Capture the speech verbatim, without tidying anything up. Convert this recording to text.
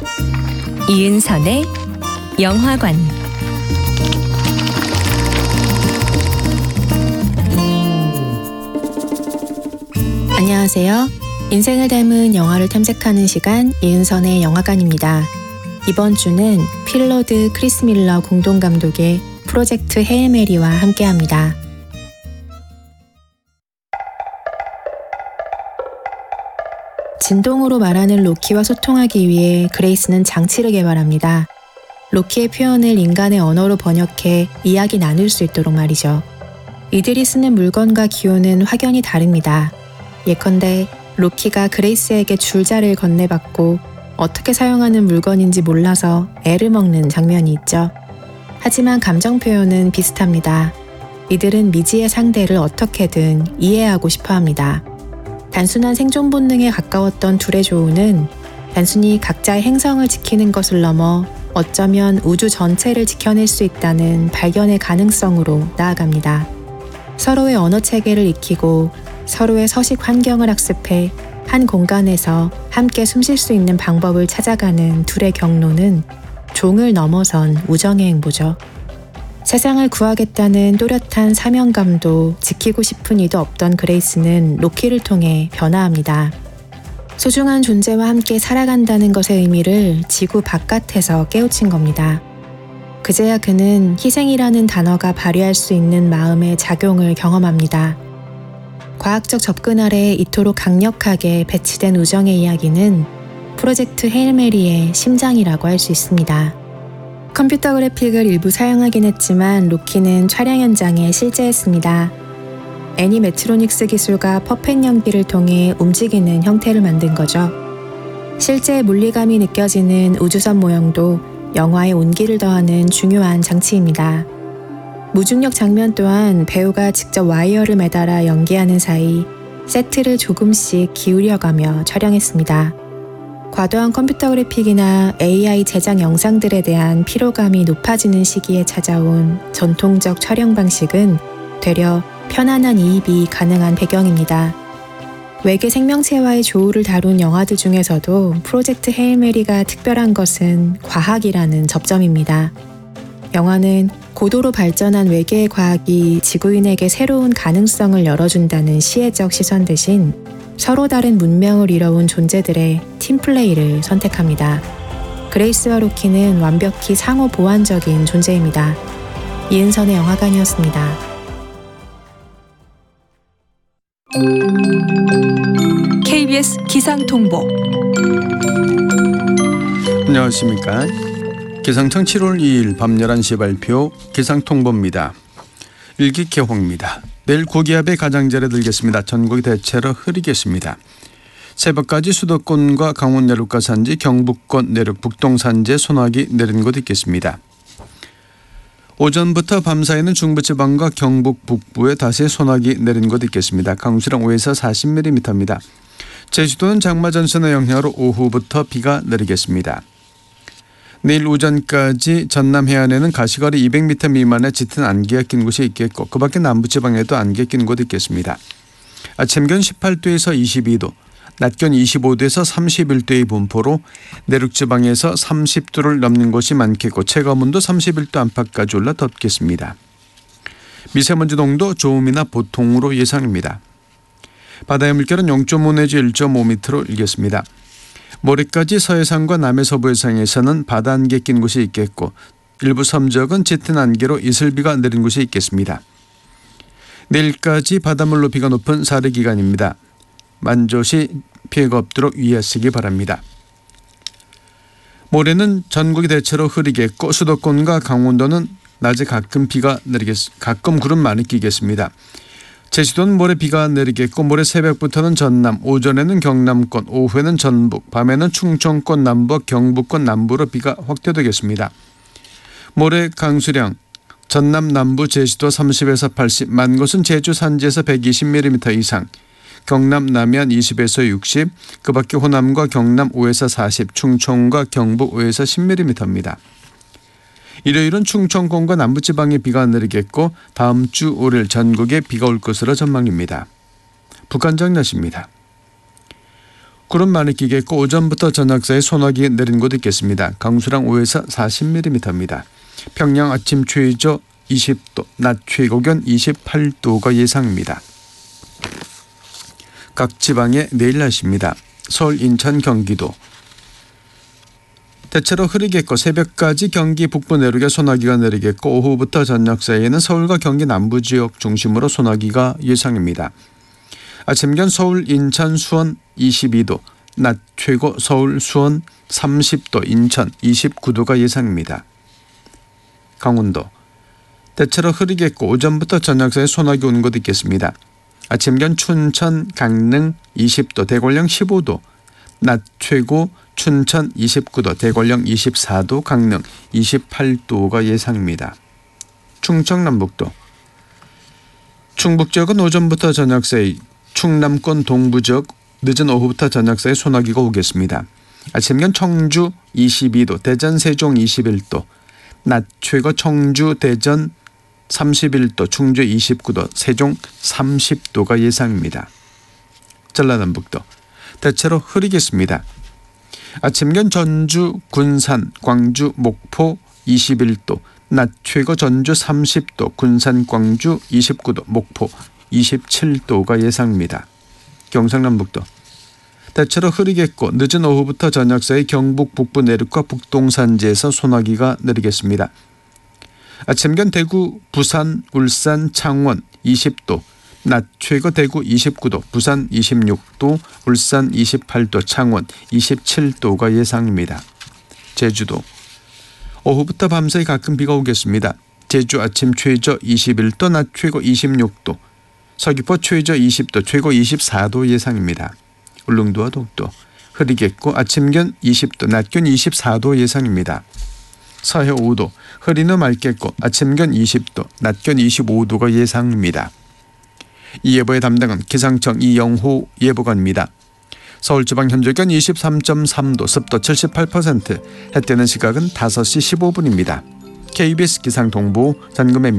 이은선의 영화관, 안녕하세요. 인생을 닮은 영화를 탐색하는 시간 이은선의 영화관입니다. 이번 주는 필로드 크리스 밀러 공동 감독의 프로젝트 헤일 메리와 함께합니다. 진동으로 말하는 로키와 소통하기 위해 그레이스는 장치를 개발합니다. 로키의 표현을 인간의 언어로 번역해 이야기 나눌 수 있도록 말이죠. 이들이 쓰는 물건과 기호는 확연히 다릅니다. 예컨대 로키가 그레이스에게 줄자를 건네받고 어떻게 사용하는 물건인지 몰라서 애를 먹는 장면이 있죠. 하지만 감정 표현은 비슷합니다. 이들은 미지의 상대를 어떻게든 이해하고 싶어 합니다. 단순한 생존 본능에 가까웠던 둘의 조우는 단순히 각자의 행성을 지키는 것을 넘어 어쩌면 우주 전체를 지켜낼 수 있다는 발견의 가능성으로 나아갑니다. 서로의 언어 체계를 익히고 서로의 서식 환경을 학습해 한 공간에서 함께 숨쉴 수 있는 방법을 찾아가는 둘의 경로는 종을 넘어선 우정의 행보죠. 세상을 구하겠다는 또렷한 사명감도 지키고 싶은 이도 없던 그레이스는 로키를 통해 변화합니다. 소중한 존재와 함께 살아간다는 것의 의미를 지구 바깥에서 깨우친 겁니다. 그제야 그는 희생이라는 단어가 발휘할 수 있는 마음의 작용을 경험합니다. 과학적 접근 아래 이토록 강력하게 배치된 우정의 이야기는 프로젝트 헤일 메리의 심장이라고 할 수 있습니다. 컴퓨터 그래픽을 일부 사용하긴 했지만 로키는 촬영 현장에 실제했습니다. 애니메트로닉스 기술과 퍼펫 연기를 통해 움직이는 형태를 만든 거죠. 실제 물리감이 느껴지는 우주선 모형도 영화에 온기를 더하는 중요한 장치입니다. 무중력 장면 또한 배우가 직접 와이어를 매달아 연기하는 사이 세트를 조금씩 기울여가며 촬영했습니다. 과도한 컴퓨터 그래픽이나 에이아이 제작 영상들에 대한 피로감이 높아지는 시기에 찾아온 전통적 촬영 방식은 되려 편안한 이입이 가능한 배경입니다. 외계 생명체와의 조우를 다룬 영화들 중에서도 프로젝트 헤일 메리가 특별한 것은 과학이라는 접점입니다. 영화는 고도로 발전한 외계의 과학이 지구인에게 새로운 가능성을 열어준다는 시혜적 시선 대신 서로 다른 문명을 이뤄온 존재들의 팀플레이를 선택합니다. 그레이스와 로키는 완벽히 상호 보완적인 존재입니다. 이은선의 영화관이었습니다. 케이비에스 기상통보. 안녕하십니까. 기상청 칠월 이일 밤 열한 시 발표 기상통보입니다. 일기예보입니다. 내일 고기압의 가장자리에 들겠습니다. 전국이 대체로 흐리겠습니다. 새벽까지 수도권과 강원 내륙과 산지, 경북권 내륙, 북동 산지에 소나기 내리는 곳 있겠습니다. 오전부터 밤 사이는 중부지방과 경북 북부에 다시 소나기 내리는 곳 있겠습니다. 강수량 오에서 사십 밀리미터입니다. 제주도는 장마전선의 영향으로 오후부터 비가 내리겠습니다. 내일 오전까지 전남 해안에는 가시거리 이백 미터 미만의 짙은 안개가 낀 곳이 있겠고 그 밖에 남부지방에도 안개 낀 곳이 있겠습니다. 아침 기온 십팔 도에서 이십이 도, 낮 기온 이십오 도에서 삼십일 도의 분포로 내륙지방에서 삼십 도를 넘는 곳이 많겠고 체감온도 삼십일 도 안팎까지 올라 덥겠습니다. 미세먼지 농도 좋음이나 보통으로 예상입니다. 바다의 물결은 영 점 오 내지 일 점 오 미터로 일겠습니다. 모레까지 서해상과 남해 서부 해상에서는 바다 안개 낀 곳이 있겠고 일부 섬적은 짙은 안개로 이슬비가 내린 곳이 있겠습니다. 내일까지 바닷물로 비가 높은 사례 기간입니다. 만조시 피해가 없도록 유의하시기 바랍니다. 모레는 전국이 대체로 흐리겠고 수도권과 강원도는 낮에 가끔 비가 내리겠, 가끔 구름 많이 끼겠습니다. 제주도는 모레 비가 내리겠고 모레 새벽부터는 전남, 오전에는 경남권, 오후에는 전북, 밤에는 충청권 남부, 경북권 남부로 비가 확대되겠습니다. 모레 강수량 전남 남부 제주도 삼십에서 팔십, 많은 곳은 제주 산지에서 백이십 밀리미터 이상, 경남 남해안 이십에서 육십, 그 밖에 호남과 경남 오에서 사십, 충청과 경북 오에서 십 밀리미터입니다. 일요일은 충청권과 남부지방에 비가 내리겠고 다음 주 오일 전국에 비가 올 것으로 전망입니다. 북한적 날씨입니다. 구름 많이 끼겠고 오전부터 저녁 사이 소나기 내리는 곳 있겠습니다. 강수량 오에서 사십 밀리미터입니다. 평양 아침 최저 이십 도, 낮 최고 기온 이십팔 도가 예상입니다. 각 지방의 내일 날씨입니다. 서울, 인천, 경기도 대체로 흐리겠고 새벽까지 경기 북부 내륙에 소나기가 내리겠고 오후부터 저녁 사이에는 서울과 경기 남부 지역 중심으로 소나기가 예상입니다. 아침 기온 서울, 인천, 수원 이십이 도, 낮 최고 서울, 수원 삼십 도, 인천 이십구 도가 예상입니다. 강원도 대체로 흐리겠고 오전부터 저녁 사이 소나기 오는 곳 있겠습니다. 아침 기온 춘천, 강릉 이십 도, 대관령 십오 도, 낮 최고 춘천 이십구 도, 대관령 이십사 도, 강릉 이십팔 도가 예상입니다. 충청남북도 충북 지역은 오전부터 저녁 사이, 충남권 동부 지역 늦은 오후부터 저녁 사이 소나기가 오겠습니다. 아침 기온 청주 이십이 도, 대전 세종 이십일 도, 낮 최고 청주 대전 삼십일 도, 충주 이십구 도, 세종 삼십 도가 예상입니다. 전라남북도 대체로 흐리겠습니다. 아침 기온 전주, 군산, 광주, 목포 이십일 도, 낮 최고 전주 삼십 도, 군산, 광주 이십구 도, 목포 이십칠 도가 예상입니다. 경상남북도 대체로 흐리겠고 늦은 오후부터 저녁 사이 경북 북부 내륙과 북동산지에서 소나기가 내리겠습니다. 아침 기온 대구, 부산, 울산, 창원 이십 도, 낮 최고 대구 이십구 도, 부산 이십육 도, 울산 이십팔 도, 창원 이십칠 도가 예상입니다. 제주도 오후부터 밤사이 가끔 비가 오겠습니다. 제주 아침 최저 이십일 도, 낮 최고 이십육 도, 서귀포 최저 이십 도, 최고 이십사 도 예상입니다. 울릉도와 독도 흐리겠고 아침 기온 이십 도, 낮 기온 이십사 도 예상입니다. 서해 오 도 흐리는 맑겠고 아침 기온 이십 도, 낮 기온 이십오 도가 예상입니다. 이 예보의 담당은 기상청 이영호 예보관입니다. 서울지방 현재 기온 이십삼 점 삼 도, 습도 칠십팔 퍼센트, 해 뜨는 시각은 다섯 시 십오 분입니다. 케이비에스 기상통보 전금혜입니다.